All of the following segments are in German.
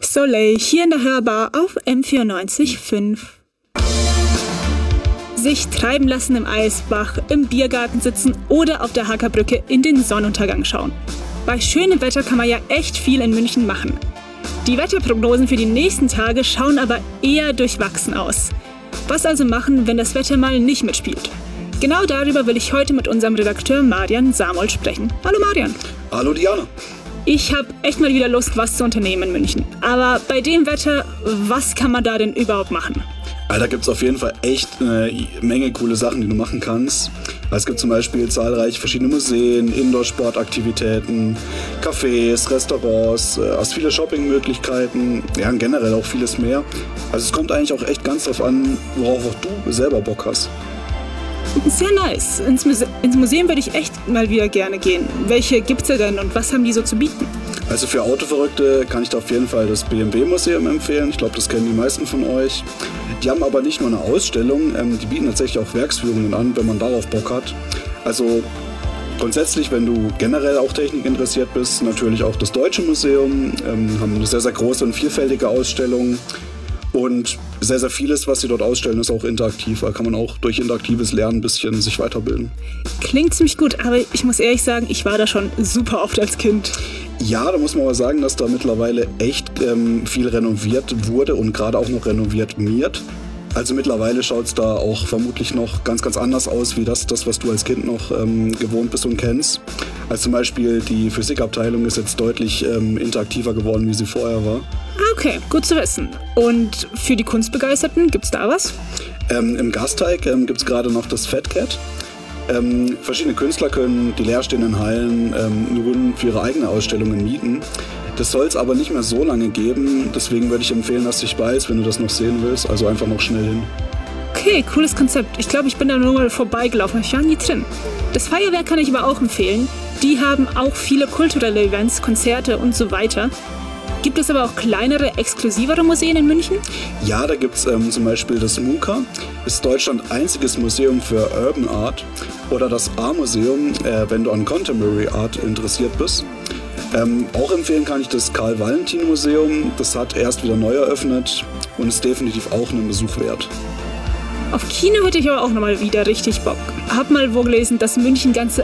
Soleil hier in der Hörbar auf M94.5. Sich treiben lassen im Eisbach, im Biergarten sitzen oder auf der Hackerbrücke in den Sonnenuntergang schauen. Bei schönem Wetter kann man ja echt viel in München machen. Die Wetterprognosen für die nächsten Tage schauen aber eher durchwachsen aus. Was also machen, wenn das Wetter mal nicht mitspielt? Genau darüber will ich heute mit unserem Redakteur Marian Samold sprechen. Hallo Marian. Hallo Diana. Ich habe echt mal wieder Lust, was zu unternehmen in München. Aber bei dem Wetter, was kann man da denn überhaupt machen? Da gibt es auf jeden Fall echt eine Menge coole Sachen, die du machen kannst. Es gibt zum Beispiel zahlreiche verschiedene Museen, Indoor-Sportaktivitäten, Cafés, Restaurants, hast viele Shoppingmöglichkeiten, ja, und generell auch vieles mehr. Also es kommt eigentlich auch echt ganz drauf an, worauf auch du selber Bock hast. Sehr nice. Ins Museum würde ich echt mal wieder gerne gehen. Welche gibt's da denn und was haben die so zu bieten? Also für Autoverrückte kann ich da auf jeden Fall das BMW-Museum empfehlen. Ich glaube, das kennen die meisten von euch. Die haben aber nicht nur eine Ausstellung, die bieten tatsächlich auch Werksführungen an, wenn man darauf Bock hat. Also grundsätzlich, wenn du generell auch Technik interessiert bist, natürlich auch das Deutsche Museum, haben eine sehr, sehr große und vielfältige Ausstellung. Und sehr, sehr vieles, was sie dort ausstellen, ist auch interaktiv. Da kann man auch durch interaktives Lernen ein bisschen sich weiterbilden. Klingt ziemlich gut, aber ich muss ehrlich sagen, ich war da schon super oft als Kind. Ja, da muss man aber sagen, dass da mittlerweile echt viel renoviert wurde und gerade auch noch renoviert wird. Also mittlerweile schaut es da auch vermutlich noch ganz, ganz anders aus, wie das was du als Kind noch gewohnt bist und kennst. Also zum Beispiel die Physikabteilung ist jetzt deutlich interaktiver geworden, wie sie vorher war. Okay, gut zu wissen. Und für die Kunstbegeisterten, gibt's da was? Im Gasteig gibt es gerade noch das Fat Cat. Verschiedene Künstler können die leerstehenden Hallen nun für ihre eigene Ausstellungen mieten. Das soll es aber nicht mehr so lange geben, deswegen würde ich empfehlen, dass du dich beeilst, wenn du das noch sehen willst, also einfach noch schnell hin. Okay, cooles Konzept. Ich glaube, ich bin da nur mal vorbeigelaufen, ich war nie drin. Das Feuerwerk kann ich aber auch empfehlen. Die haben auch viele kulturelle Events, Konzerte und so weiter. Gibt es aber auch kleinere, exklusivere Museen in München? Ja, da gibt es zum Beispiel das MUCA, ist Deutschlands einziges Museum für Urban Art, oder das A-Museum, wenn du an Contemporary Art interessiert bist. Auch empfehlen kann ich das Karl-Valentin-Museum, das hat erst wieder neu eröffnet und ist definitiv auch einen Besuch wert. Auf Kino hätte ich aber auch nochmal wieder richtig Bock. Hab mal wo gelesen, dass München ganze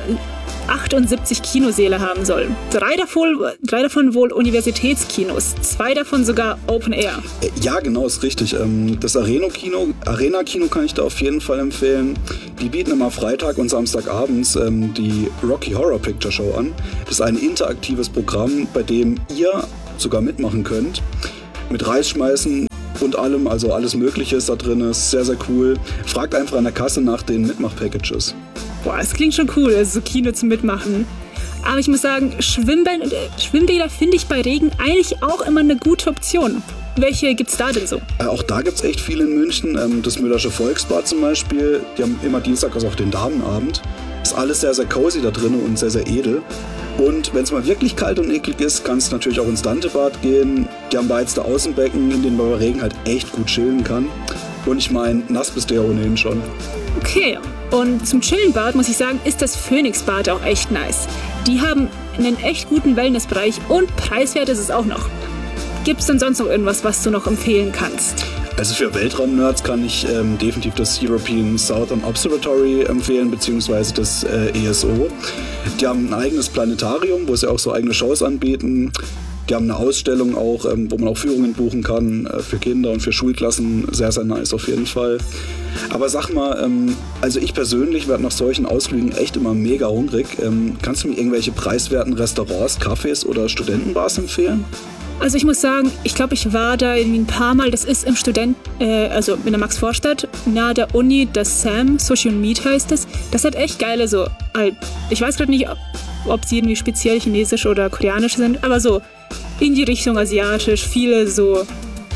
78 Kinosäle haben soll. Drei davon wohl Universitätskinos, 2 davon sogar Open Air. Ja, genau, ist richtig. Das Arena-Kino kann ich da auf jeden Fall empfehlen. Die bieten immer Freitag und Samstagabends die Rocky Horror Picture Show an. Das ist ein interaktives Programm, bei dem ihr sogar mitmachen könnt. Mit Reisschmeißen und allem, also alles Mögliche ist da drin, ist sehr, sehr cool. Fragt einfach an der Kasse nach den Mitmach-Packages. Boah, es klingt schon cool, also so Kino zum Mitmachen. Aber ich muss sagen, Schwimmbäder finde ich bei Regen eigentlich auch immer eine gute Option. Welche gibt's da denn so? Auch da gibt's echt viele in München. Das Müllersche Volksbad zum Beispiel, die haben immer Dienstag, also auch den Damenabend. Ist alles sehr, sehr cozy da drin und sehr, sehr edel. Und wenn es mal wirklich kalt und eklig ist, kannst du natürlich auch ins Dantebad gehen. Die haben beheizte Außenbecken, in denen man bei Regen halt echt gut chillen kann. Und ich meine, nass bist du ja ohnehin schon. Okay, und zum Chillenbad muss ich sagen, ist das Phoenixbad auch echt nice. Die haben einen echt guten Wellnessbereich und preiswert ist es auch noch. Gibt's denn sonst noch irgendwas, was du noch empfehlen kannst? Also für Weltraumnerds kann ich definitiv das European Southern Observatory empfehlen, beziehungsweise das ESO. Die haben ein eigenes Planetarium, wo sie auch so eigene Shows anbieten. Die haben eine Ausstellung auch, wo man auch Führungen buchen kann für Kinder und für Schulklassen. Sehr, sehr nice auf jeden Fall. Aber sag mal, also ich persönlich werde nach solchen Ausflügen echt immer mega hungrig. Kannst du mir irgendwelche preiswerten Restaurants, Cafés oder Studentenbars empfehlen? Also ich muss sagen, ich glaube, ich war da irgendwie ein paar Mal. Das ist im also in der Max-Vorstadt, nahe der Uni, das Sam, Sushi und Meat heißt es. Das hat echt geile so, ich weiß gerade nicht, ob sie irgendwie speziell chinesisch oder koreanisch sind, aber so in die Richtung asiatisch, viele so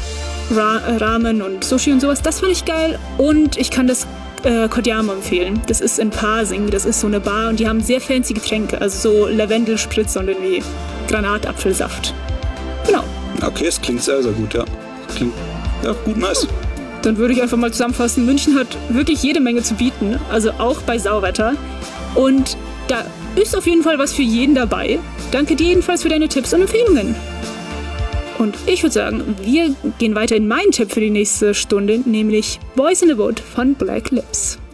Ramen und Sushi und sowas. Das fand ich geil und ich kann das Kodiyama empfehlen. Das ist in Pasing, das ist so eine Bar und die haben sehr fancy Getränke, also so Lavendelspritz und irgendwie Granatapfelsaft. Genau. Okay, es klingt sehr, sehr gut, ja. Klingt ja gut, nice. Dann würde ich einfach mal zusammenfassen, München hat wirklich jede Menge zu bieten, also auch bei Sauwetter. Und da ist auf jeden Fall was für jeden dabei. Danke dir jedenfalls für deine Tipps und Empfehlungen. Und ich würde sagen, wir gehen weiter in meinen Tipp für die nächste Stunde, nämlich Boys in the Wood von Black Lips.